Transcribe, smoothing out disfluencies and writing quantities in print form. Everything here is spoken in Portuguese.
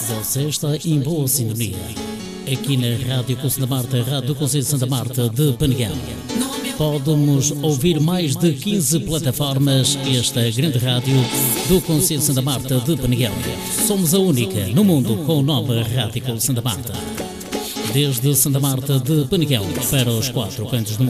Você está em boa sintonia. Aqui na Rádio Conselho da Marta, Rádio do Conselho de Santa Marta de Peneguel. Pode-nos ouvir mais de 15 plataformas. Esta grande rádio do Conselho de Santa Marta de Peneguel. Somos a única no mundo com o nome Rádio Conselho de Santa Marta. Desde Santa Marta de Peneguel para os 4 cantos do mundo.